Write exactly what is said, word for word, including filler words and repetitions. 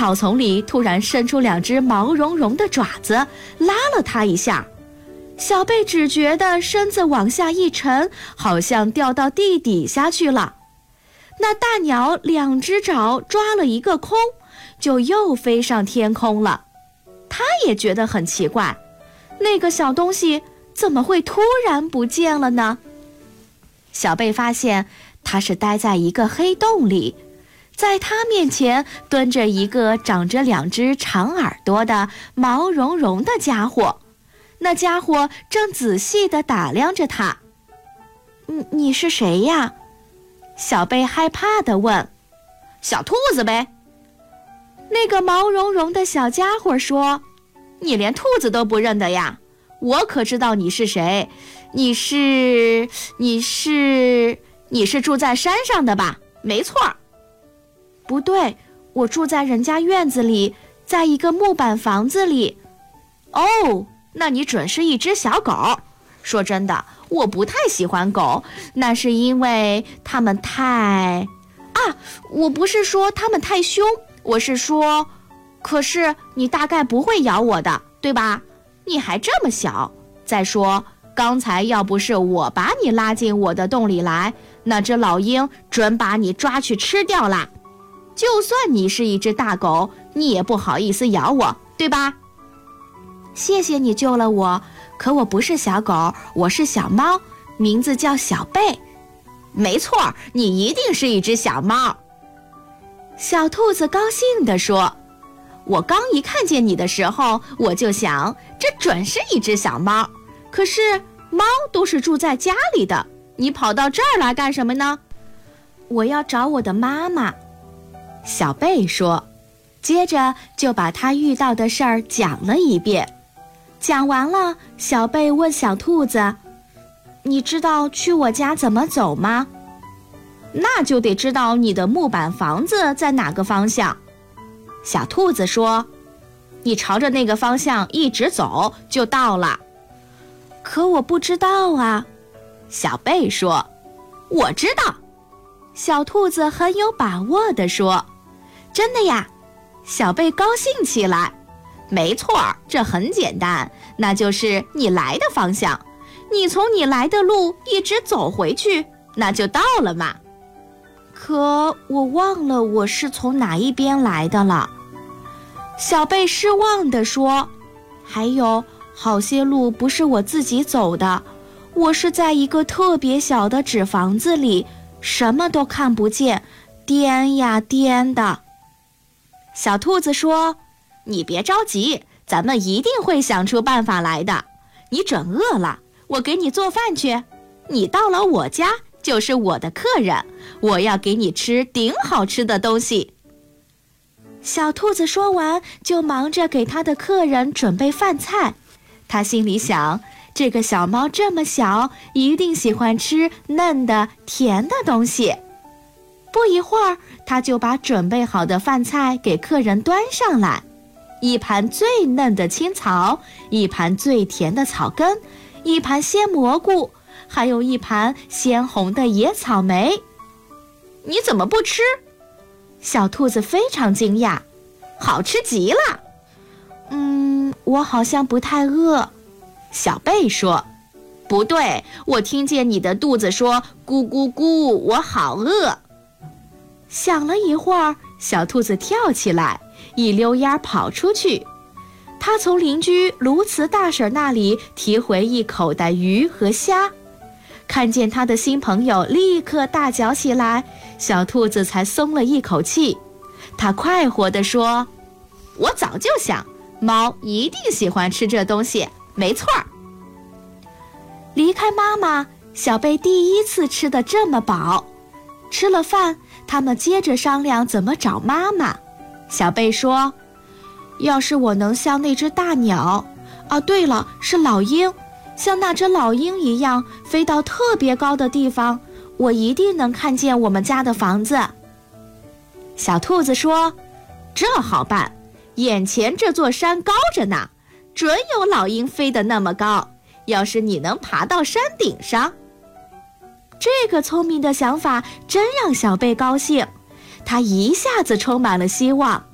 草丛里突然伸出两只毛茸茸的爪子，拉了他一下。小贝只觉得身子往下一沉，好像掉到地底下去了。那大鸟两只爪抓了一个空，就又飞上天空了。他也觉得很奇怪，那个小东西怎么会突然不见了呢？小贝发现他是待在一个黑洞里，在他面前蹲着一个长着两只长耳朵的毛茸茸的家伙。那家伙正仔细地打量着他。你你是谁呀？小贝害怕地问。小兔子呗。那个毛茸茸的小家伙说，你连兔子都不认得呀？我可知道你是谁，你是你是你是住在山上的吧？没错。不对，我住在人家院子里，在一个木板房子里。哦，那你准是一只小狗。说真的，我不太喜欢狗，那是因为它们太……啊，我不是说它们太凶，我是说，可是你大概不会咬我的，对吧？你还这么小。再说，刚才要不是我把你拉进我的洞里来，那只老鹰准把你抓去吃掉啦。就算你是一只大狗，你也不好意思咬我，对吧？谢谢你救了我，可我不是小狗，我是小猫，名字叫小贝。没错，你一定是一只小猫。小兔子高兴地说，我刚一看见你的时候，我就想，这准是一只小猫。可是猫都是住在家里的，你跑到这儿来干什么呢？我要找我的妈妈。小贝说，接着就把他遇到的事儿讲了一遍。讲完了，小贝问小兔子，你知道去我家怎么走吗？那就得知道你的木板房子在哪个方向。小兔子说，你朝着那个方向一直走就到了。可我不知道啊。小贝说，我知道。小兔子很有把握地说，真的呀？小贝高兴起来。没错，这很简单，那就是你来的方向。你从你来的路一直走回去，那就到了嘛。可我忘了我是从哪一边来的了。小贝失望地说，还有好些路不是我自己走的，我是在一个特别小的纸房子里，什么都看不见，颠呀颠的。小兔子说，你别着急，咱们一定会想出办法来的。你准饿了，我给你做饭去。你到了我家就是我的客人，我要给你吃顶好吃的东西。小兔子说完，就忙着给他的客人准备饭菜。他心里想，这个小猫这么小，一定喜欢吃嫩的甜的东西。不一会儿，他就把准备好的饭菜给客人端上来，一盘最嫩的青草，一盘最甜的草根，一盘鲜蘑菇，还有一盘鲜红的野草莓。你怎么不吃？小兔子非常惊讶。好吃极了。嗯，我好像不太饿。小贝说。不对，我听见你的肚子说咕咕咕，我好饿。想了一会儿，小兔子跳起来，一溜烟跑出去。他从邻居卢茨大婶那里提回一口袋鱼和虾。看见他的新朋友立刻大叫起来，小兔子才松了一口气。他快活地说，我早就想，猫一定喜欢吃这东西，没错。离开妈妈，小贝第一次吃得这么饱。吃了饭，他们接着商量怎么找妈妈。小贝说，要是我能像那只大鸟，啊，对了，是老鹰，像那只老鹰一样飞到特别高的地方，我一定能看见我们家的房子。小兔子说，这好办，眼前这座山高着呢，准有老鹰飞得那么高，要是你能爬到山顶上。这个聪明的想法真让小贝高兴，他一下子充满了希望。